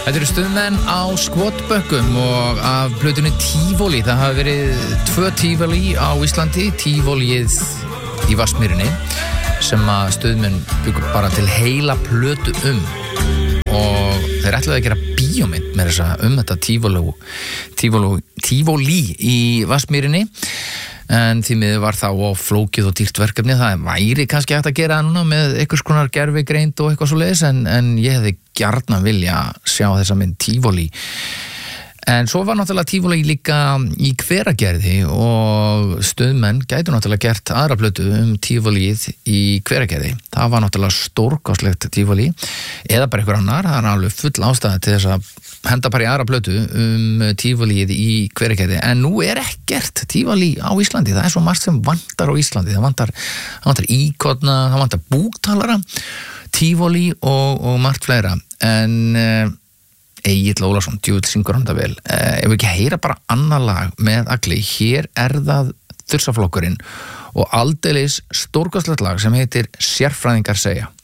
Þetta eru stuðmenn á skvotbökkum og af plötunni Tivoli. Það hafa verið 2 Tivoli á Íslandi, Tivolið í Vatnsmýrinni sem að stuðmenn byggur bara til heila plötu og þeir ætluðu að gera bíómynd með þessa þetta Tivoli í Vatnsmýrinni en því miður var það of flókið og dýrt verkefni. Það væri kannski hægt að gera það núna með einhvers konar gervigreind og eitthvað svoleiðis en ég hefði gjarnan vilja sjá þessa mynd Tivoli. En svo var náttúrulega Tivoli líka í Hveragerði og stuðmenn gætu náttúrulega gert aðra plötu Tivolið í Hveragerði. Það var náttúrulega stórkostlegt Tivoli eða bara einhver annar. Það er alveg full ástæða til þess að henda bara í aðra plötu Tivolið í Hveragerði. En nú er ekkert Tivoli á Íslandi. Það er svo margt sem vantar á Íslandi. Það vantar íkorna, það vantar búktalara, Tivoli og margt fleira. En Egill Ólafsson, djúvill syngur hann það vel. Ef við ekki heyra bara annað lag með Agli, hér er það Þursaflokkurinn og aldeilis stórkostlegt lag sem heitir Sérfræðingar segja.